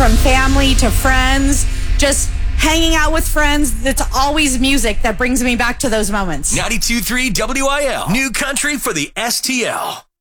from family to friends, just hanging out with friends. It's always music that brings me back to those moments. 92.3 WIL, new country for the STL.